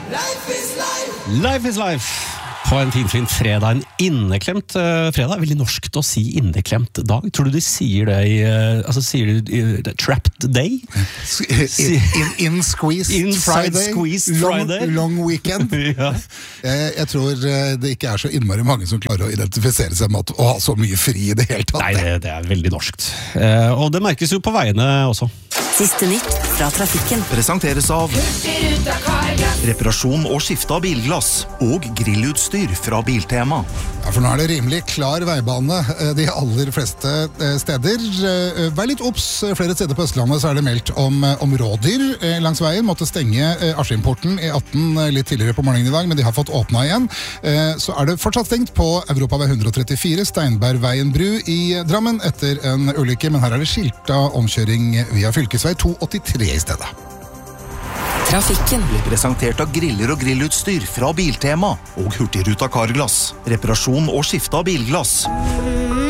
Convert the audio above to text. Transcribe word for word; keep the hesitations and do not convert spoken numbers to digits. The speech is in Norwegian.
Life is life. Life is life. På en finfin fredag, en inneklemt uh, fredag. Veldig norskt å si inneklemt dag. Tror du de sier det i, uh, altså sier de uh, trapped day? In, in, in squeezed Inside Friday. squeezed Friday. Long, long weekend. Ja. jeg, jeg tror det ikke er så innmari mange som klarer å identifisere seg med å ha så mye fri i det hele tatt. Nei, det, det er veldig norskt. Uh, og det merkes jo på veiene også. Siste nytt fra trafikken. Presenteres av reparasjon og skifte av bilglass og grillutstyr fra Biltema. Ja, for nå er det rimelig klar veibane de aller fleste steder. Vær litt obs. Flere steder på Østlandet så er det meldt om, om rådyr langs veien. Måtte stenge Askimporten i atten litt tidligere på morgenen i dag, men de har fått åpna igjen. Så er det fortsatt stengt på Europavei hundre og trettifire, Steinbergveien bru i Drammen etter en ulykke, men her er det skilta omkjøring via fylkesvei to åttitre i stedet. Trafikken Ble presentert av griller og grillutstyr fra Biltema og Hurtigruta Carglass. Reparasjon og skifte av bilglass.